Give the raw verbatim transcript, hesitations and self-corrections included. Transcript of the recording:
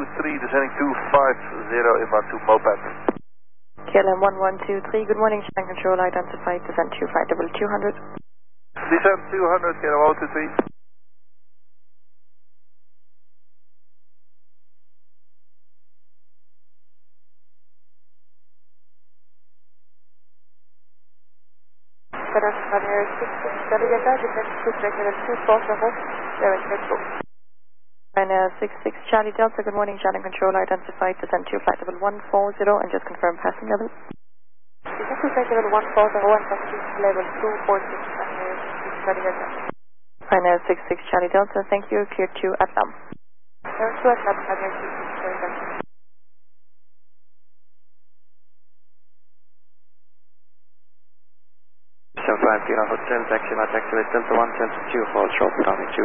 three, descending two five zero, inbound to Moped. K L M one one two three, good morning, Shanghai Control, identified, descent two five double two hundred. Descent two hundred, K L M one two three. Federation Runway six six Charlie Delta, descent two regular two four zero, seven two. Ryanair six six Charlie Delta, good morning, Shanghai Control, identified, descent two flight level one four zero, and just confirm passing level. Descent two flight level one four zero, and passing level two four six, Ryanair six six Charlie Delta. Ryanair six six Charlie Delta, thank you, clear to Atlam. Clear to Atlam, Ryanair six six Charlie Delta. seven five Kilo Hotel, taxi, my taxi, Delta one, Delta two, hold short, runway two.